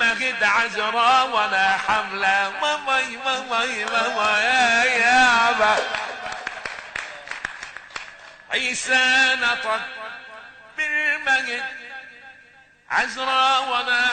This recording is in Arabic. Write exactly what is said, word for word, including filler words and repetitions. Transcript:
بالمهد عذراء ولا حملة. ماما ماما ماما يا يابا عيسى نطق بالمهد عذراء ولا